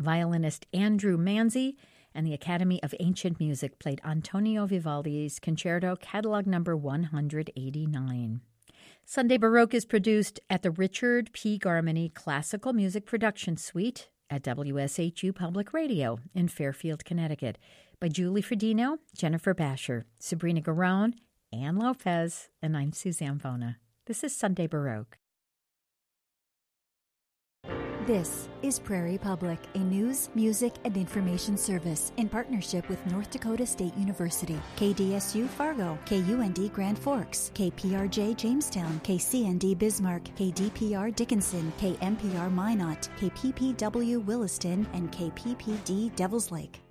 Violinist Andrew Manzi and the Academy of Ancient Music played Antonio Vivaldi's Concerto Catalog Number 189. Sunday Baroque is produced at the Richard P. Garmany Classical Music Production Suite at WSHU Public Radio in Fairfield, Connecticut, by Julie Fredino, Jennifer Basher, Sabrina Garone, Ann Lopez, and I'm Suzanne Vona. This is Sunday Baroque. This is Prairie Public, a news, music, and information service in partnership with North Dakota State University, KDSU Fargo, KUND Grand Forks, KPRJ Jamestown, KCND Bismarck, KDPR Dickinson, KMPR Minot, KPPW Williston, and KPPD Devils Lake.